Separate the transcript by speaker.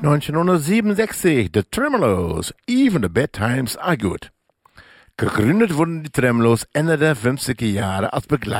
Speaker 1: 1967, The Tremeloes, Even the Bad Times Are Good. Gegründet wurden die Tremeloes Ende der 50er Jahre als Begleitung